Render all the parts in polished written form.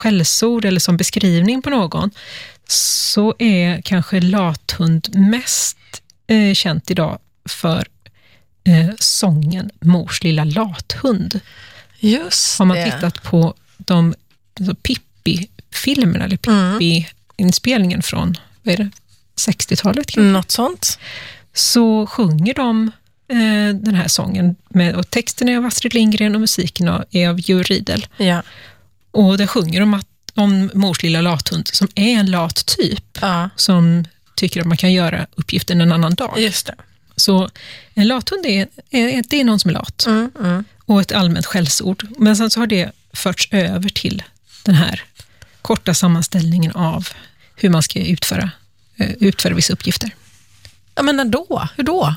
skällsord eller som beskrivning på någon, så är kanske lathund mest känt idag för sången Mors lilla lathund. Just har man det. tittat på de Pippi-filmerna eller Pippi-inspelningen från 60-talet kanske? Något sånt. Så sjunger de den här sången och texten är av Astrid Lindgren och musiken är av Georg Riedel. Ja. Och där sjunger de om Mors lilla lathund som är en lat typ som tycker att man kan göra uppgiften en annan dag. Just det. Så en lathund det är någon som är lat. Och ett allmänt skällsord. Men sen så har det förts över till den här korta sammanställningen av hur man ska utföra vissa uppgifter. Ja, men hur då?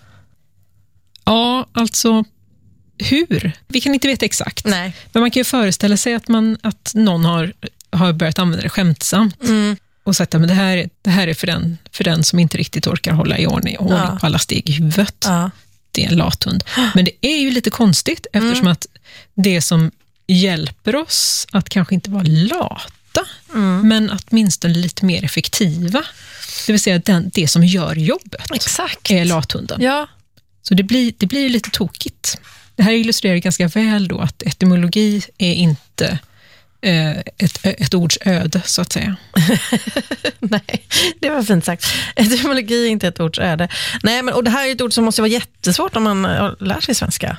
Ja, alltså hur? Vi kan inte veta exakt. Nej. Men man kan ju föreställa sig att någon har börjat använda det skämtsamt. Och sagt att det här är för den som inte riktigt orkar hålla i ordning på alla steg i huvudet. Ja. Det är en lathund. Men det är ju lite konstigt eftersom att det som hjälper oss att kanske inte vara lata men att åtminstone lite mer effektiva. Det vill säga det som gör jobbet. Exakt. Är lathunden. Ja. Så det blir lite tokigt. Det här illustrerar ganska väl då att etymologi är inte ett ords öde, så att säga. Nej, det var fint sagt. Etymologi är inte ett ords öde. Nej, men och det här är ett ord som måste vara jättesvårt om man lär sig svenska.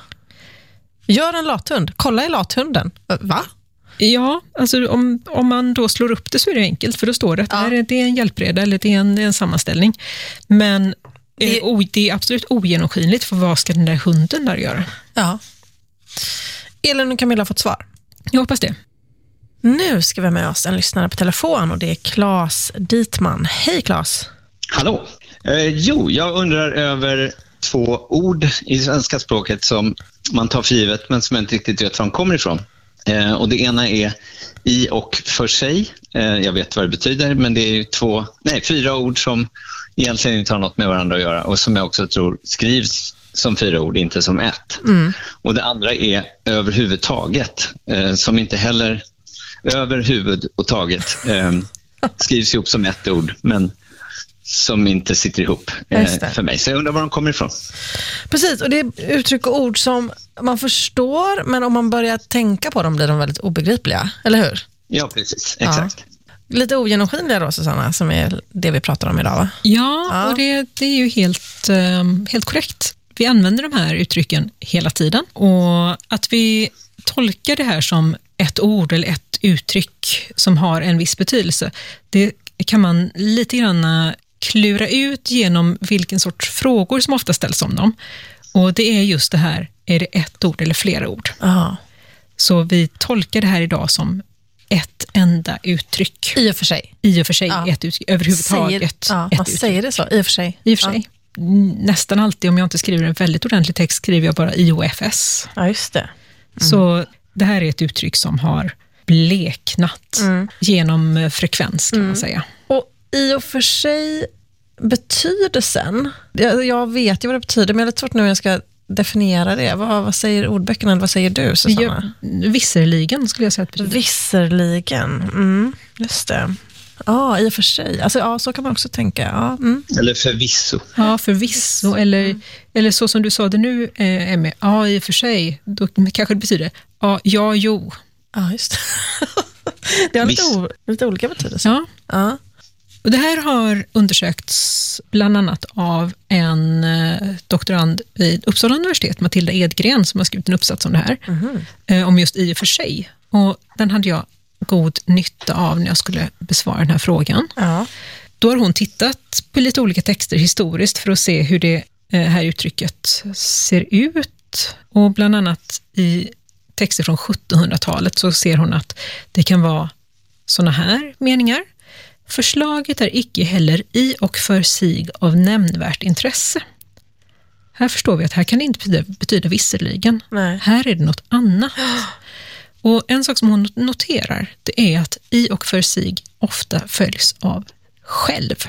Gör en lathund. Kolla i lathunden. Va? Ja, alltså om man då slår upp det så är det enkelt, för då står det att det är en hjälpreda eller det är en sammanställning. Men det är absolut ogenomskinligt, för vad ska den där hunden där göra? Ja. Elin och Camilla har fått svar. Jag hoppas det. Nu ska vi ha med oss en lyssnare på telefon och det är Claes Ditman. Hej Claes! Hallå! Jag undrar över 2 ord i svenska språket som man tar för givet men som jag inte riktigt vet var de kommer ifrån. Och det ena är i och för sig. Jag vet vad det betyder, men det är 4 ord som egentligen inte har något med varandra att göra och som jag också tror skrivs som 4 ord, inte som 1. Och det andra är överhuvudtaget, som inte heller överhuvud och taget skrivs ihop som 1 ord, men som inte sitter ihop för mig. Så jag undrar var de kommer ifrån. Precis, och det är uttryck och ord som man förstår, men om man börjar tänka på dem blir de väldigt obegripliga, eller hur? Ja, precis. Exakt. Ja. Lite ogenomskinliga då, Susanna, som är det vi pratar om idag, va? Ja. Och det är ju helt korrekt. Vi använder de här uttrycken hela tiden, och att vi tolkar det här som ett ord eller ett uttryck som har en viss betydelse, det kan man lite grann klura ut genom vilken sorts frågor som ofta ställs om dem. Och det är just det här, är det ett ord eller flera ord? Aha. Så vi tolkar det här idag som ett enda uttryck. I och för sig. Ett uttryck, överhuvudtaget. Man säger det så, i och för sig. I och för sig. Nästan alltid, om jag inte skriver en väldigt ordentlig text, skriver jag bara IOFS. Ja, just det. Så det här är ett uttryck som har bleknat genom frekvens, kan man säga. Och i och för sig betydelsen, jag vet ju vad det betyder, men jag är lite svårt nu när jag ska definiera det. Vad säger ordböckerna, eller vad säger du, Susanna? Visserligen skulle jag säga att det betyder. Visserligen, just det. Ja, i och för sig. Alltså, så kan man också tänka. Ja, Eller förvisso. Ja, förvisso. Eller så som du sa det nu, Emmy. Ja, i och för sig. Då kanske det betyder ja, jo. Ja, just det. Det har lite olika betydelser. Ja. Och det här har undersökts bland annat av en doktorand vid Uppsala universitet, Matilda Edgren, som har skrivit en uppsats om det här. Om just i och för sig. Och den hade jag god nytta av när jag skulle besvara den här frågan. Ja. Då har hon tittat på lite olika texter historiskt för att se hur det här uttrycket ser ut. Och bland annat i texter från 1700-talet så ser hon att det kan vara såna här meningar. Förslaget är icke heller i och för sig av nämnvärt intresse. Här förstår vi att här kan det inte betyda visserligen. Nej. Här är det något annat. Och en sak som hon noterar, det är att i och för sig ofta följs av själv.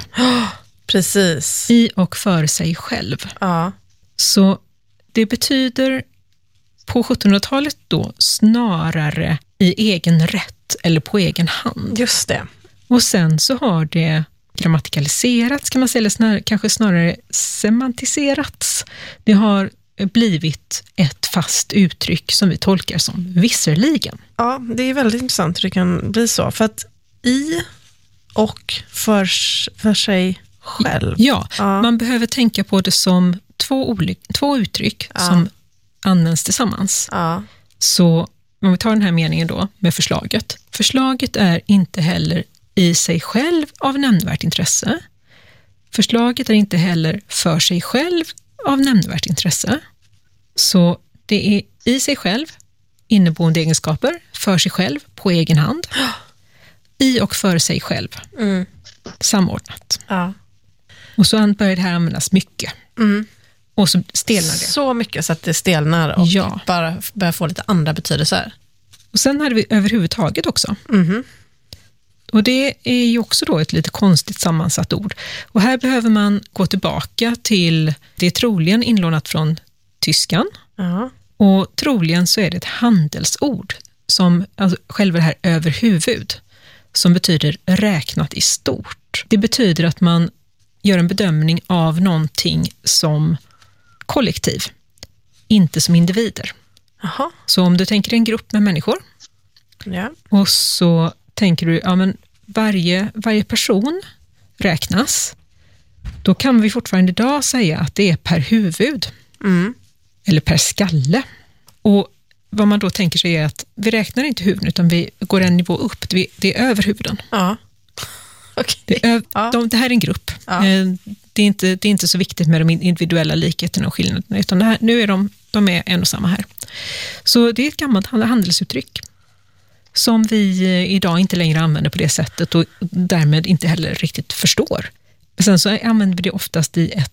Precis. I och för sig själv. Ja. Så det betyder på 1700-talet då snarare i egen rätt eller på egen hand. Just det. Och sen så har det grammatikaliserats kan man säga, eller kanske snarare semantiserats. Det har blivit ett fast uttryck som vi tolkar som visserligen. Ja, det är väldigt intressant hur det kan bli så. För att i och för sig själv. Ja, man behöver tänka på det som två uttryck som används tillsammans. Ja. Så om vi tar den här meningen då med förslaget. Förslaget är inte heller i sig själv av nämnvärt intresse. Förslaget är inte heller för sig själv av nämnvärt intresse. Så det är i sig själv inneboende egenskaper, för sig själv på egen hand. I och för sig själv. Samordnat. Ja. Och så börjar det här användas mycket. Och så stelnar det. Så mycket så att det stelnar och bara börjar få lite andra betydelser. Och sen hade vi överhuvudtaget också. Och det är ju också då ett lite konstigt sammansatt ord. Och här behöver man gå tillbaka till, det är troligen inlånat från tyskan. Och troligen så är det ett handelsord som, alltså själva det här överhuvud, som betyder räknat i stort. Det betyder att man gör en bedömning av någonting som kollektiv, inte som individer. Aha. Så om du tänker en grupp med människor och så tänker du, ja men varje person räknas, då kan vi fortfarande idag säga att det är per huvud. Eller per skalle. Och vad man då tänker sig är att vi räknar inte huvuden utan vi går en nivå upp. Det är över huvuden. Ja. Okay. Det här är en grupp. Det är inte så viktigt med de individuella likheterna och skillnaderna, utan nu är de är en och samma här. Så det är ett gammalt handelsuttryck som vi idag inte längre använder på det sättet och därmed inte heller riktigt förstår. Sen så använder vi det oftast i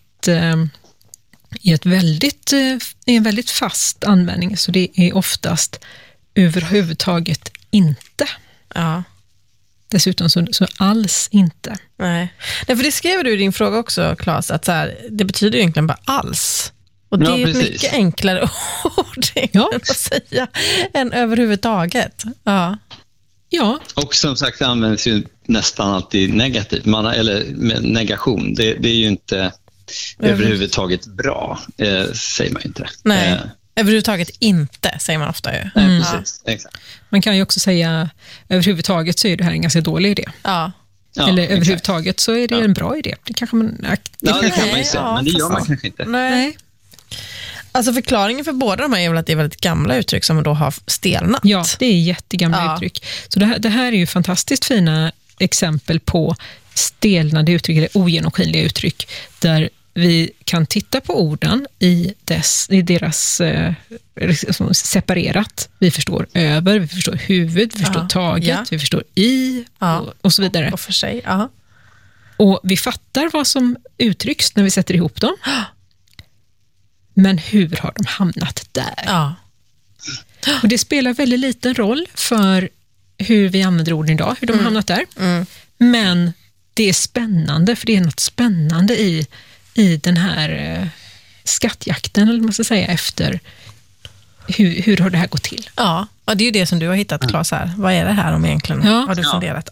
en väldigt fast användning, så det är oftast överhuvudtaget inte. Ja. Dessutom så alls inte. Nej, för det skrev du i din fråga också, Claes, att så här, det betyder egentligen bara alls. Och det är ett mycket enklare ord att säga än överhuvudtaget. Ja. Och som sagt, det används ju nästan alltid negativt, eller med negation. Det är ju inte överhuvudtaget bra, säger man inte. Nej, överhuvudtaget inte, säger man ofta ju. Nej, precis. Exakt. Man kan ju också säga överhuvudtaget så är det här en ganska dålig idé. Eller överhuvudtaget så är det en bra idé. Det kanske man... det kan man ju säga, men det gör man kanske inte. Nej. Alltså förklaringen för båda de här är väl att det är väldigt gamla uttryck som då har stelnat. Ja, det är jättegamla uttryck. Så det här är ju fantastiskt fina exempel på stelnade uttryck eller ogenomskinliga uttryck där vi kan titta på orden i deras separerat. Vi förstår över, vi förstår huvud, vi förstår taget, vi förstår i och så vidare. Och för sig, Och vi fattar vad som uttrycks när vi sätter ihop dem. Men hur har de hamnat där? Och det spelar väldigt liten roll för hur vi använder orden idag, hur de har hamnat där. Men det är spännande, för det är något spännande i den här skattjakten, eller man ska säga, efter hur har det här gått till? Ja, och det är ju det som du har hittat, Claes, här. Vad är det här om egentligen? Har du funderat?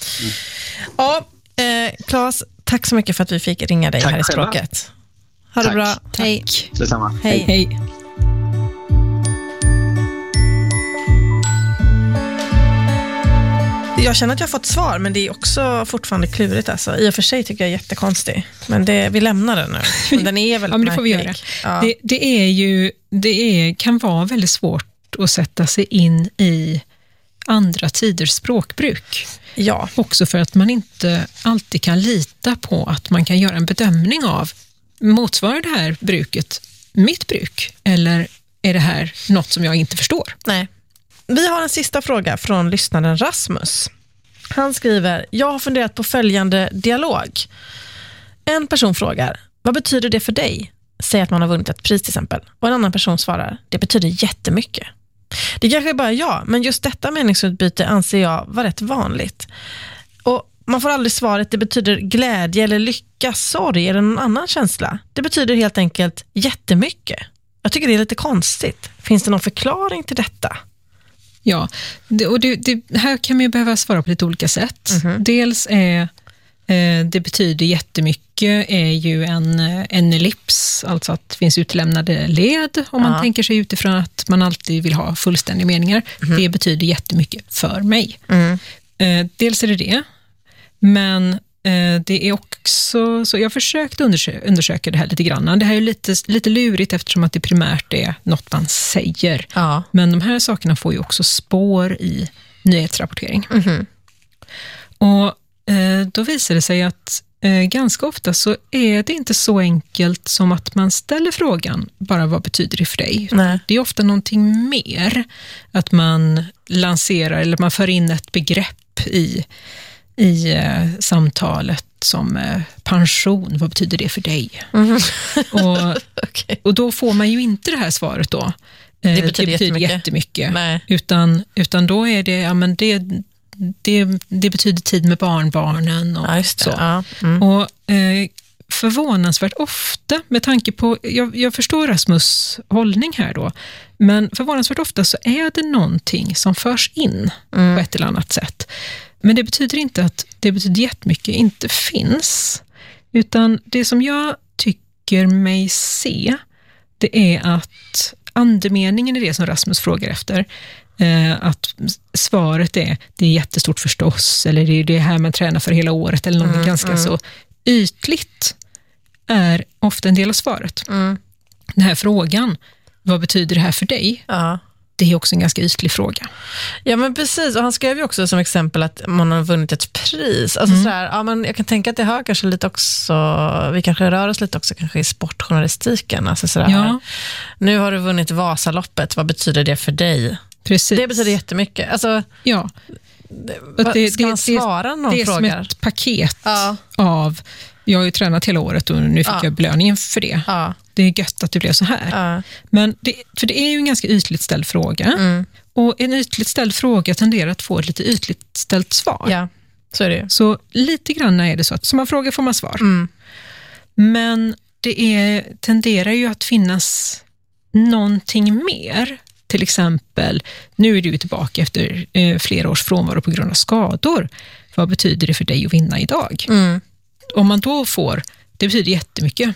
Claes, tack så mycket för att vi fick ringa dig här i Språket. Ha det bra. Hej. Detsamma. Hej. Jag känner att jag har fått svar, men det är också fortfarande klurigt. Alltså. I och för sig tycker jag är jättekonstig. Men vi lämnar den nu. Men den är väldigt det får vi göra. Det kan vara väldigt svårt att sätta sig in i andra tiders språkbruk. Ja. Också för att man inte alltid kan lita på att man kan göra en bedömning av, motsvarar det här bruket mitt bruk? Eller är det här något som jag inte förstår? Nej. Vi har en sista fråga från lyssnaren Rasmus. Han skriver: jag har funderat på följande dialog. En person frågar: vad betyder det för dig? Säg att man har vunnit ett pris till exempel. Och en annan person svarar: det betyder jättemycket. Det kanske är bara jag, men just detta meningsutbyte anser jag var rätt vanligt. Och man får aldrig svaret det betyder glädje eller lycka, sorg eller någon annan känsla. Det betyder helt enkelt jättemycket. Jag tycker det är lite konstigt. Finns det någon förklaring till detta? Ja, det här kan man ju behöva svara på lite olika sätt. Dels är det betyder jättemycket är ju en ellips, alltså att det finns utlämnade led om man tänker sig utifrån att man alltid vill ha fullständiga meningar. Det betyder jättemycket för mig. Dels är det, men det är också, så jag har försökt undersöka det här lite grann. Det här är lite lurigt eftersom att det primärt är något man säger. Ja. Men de här sakerna får ju också spår i nyhetsrapportering. Och då visar det sig att ganska ofta så är det inte så enkelt som att man ställer frågan bara vad betyder det för dig? Nej. Det är ofta någonting mer, att man lanserar eller man för in ett begrepp i samtalet som pension, vad betyder det för dig? Och då får man ju inte det här svaret då. Det betyder jättemycket. Nej. Utan då är det, ja men det betyder tid med barnbarnen och så. Ja. Och förvånansvärt ofta, med tanke på, jag förstår Rasmus hållning här då, men förvånansvärt ofta så är det någonting som förs in på ett eller annat sätt. Men det betyder inte att det betyder jättemycket inte finns, utan det som jag tycker mig se, det är att andemeningen är det som Rasmus frågar efter. Att svaret är, det är jättestort förstås, eller det är det här man tränar för hela året, eller något ganska så ytligt, är ofta en del av svaret. Den här frågan, vad betyder det här för dig? Ja. Det är också en ganska ytlig fråga. Ja, men precis. Och han skrev ju också som exempel att man har vunnit ett pris. Alltså sådär, ja, men jag kan tänka att det hör kanske lite också, vi kanske rör oss lite också kanske i sportjournalistiken. Alltså sådär, Ja. Nu har du vunnit Vasaloppet, vad betyder det för dig? Precis. Det betyder jättemycket. Alltså, ja. Ska man svara någon det är fråga? som ett paket av, jag har ju tränat hela året och nu fick jag belöningen för det. Ja. Det är gött att det blev så här. Ja. Men för det är ju en ganska ytligt ställd fråga. Och en ytligt ställd fråga tenderar att få ett lite ytligt ställt svar. Ja, så är det ju. Så lite grann är det så att som man frågar får man svar. Men det tenderar ju att finnas någonting mer. Till exempel, nu är du tillbaka efter flera års frånvaro på grund av skador. Vad betyder det för dig att vinna idag? Om man då får, det betyder jättemycket,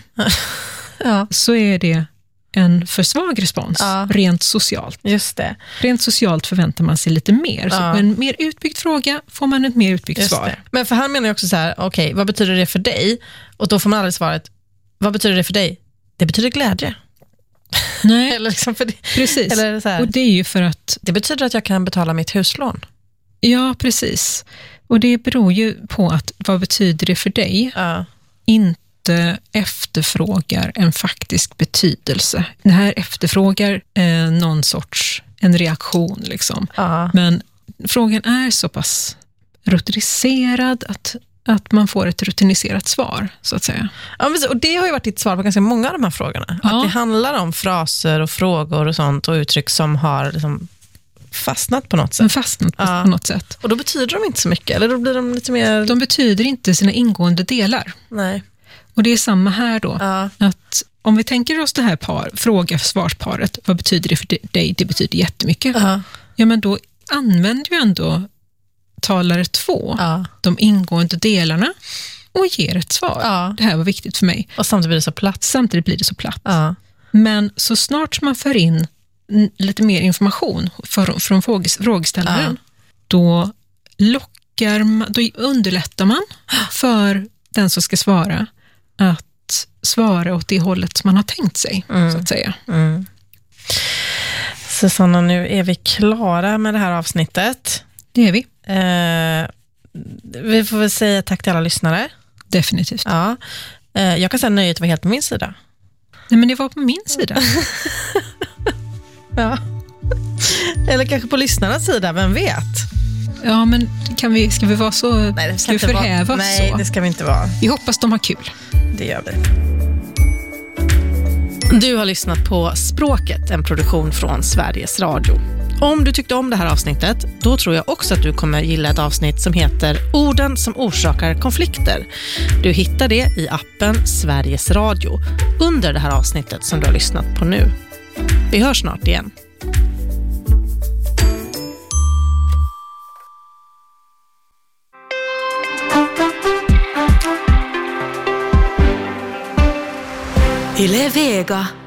så är det en för svag respons, rent socialt. Just det. Rent socialt förväntar man sig lite mer. Så på en mer utbyggd fråga får man ett mer utbyggt svar. Det. Men för han menar ju också så här, okej, vad betyder det för dig? Och då får man aldrig svaret, vad betyder det för dig? Det betyder glädje. Nej, Eller liksom för det. precis. Eller så här, och det är ju för att... Det betyder att jag kan betala mitt huslån. Ja, precis. Och det beror ju på att vad betyder det för dig? Ja. Inte efterfrågar en faktisk betydelse. Det här efterfrågar någon sorts en reaktion liksom. Men frågan är så pass rutiniserad att man får ett rutiniserat svar, så att säga. Ja, och det har ju varit ditt svar på ganska många av de här frågorna. Att det handlar om fraser och frågor och sånt och uttryck som har liksom fastnat på något sätt. På något sätt. Och då betyder de inte så mycket, eller då blir de lite mer... De betyder inte sina ingående delar. Nej. Och det är samma här då. Att om vi tänker oss det här fråga-svarsparet, vad betyder det för dig? Det betyder jättemycket. Ja, men då använder ju ändå talare 2 de ingående delarna och ger ett svar. Det här var viktigt för mig. Och samtidigt blir det så platt. Men så snart som man för in lite mer information från frågeställaren, då underlättar man för den som ska svara att svara åt det hållet som man har tänkt sig, så att säga. Susanna, nu är vi klara med det här avsnittet. Det är vi. Vi får väl säga tack till alla lyssnare. Definitivt. Ja. Jag kan säga nöjet var helt på min sida. Nej, men det var på min sida. Ja. Eller kanske på lyssnarnas sida, vem vet? Ja, men ska vi vara så... Nej, ska vi förhäva oss så? Nej, det ska vi inte vara. Vi hoppas de har kul. Det gör vi. Du har lyssnat på Språket, en produktion från Sveriges Radio. Om du tyckte om det här avsnittet, då tror jag också att du kommer gilla ett avsnitt som heter Orden som orsakar konflikter. Du hittar det i appen Sveriges Radio under det här avsnittet som du har lyssnat på nu. Vi hörs snart igen. Yle Vega.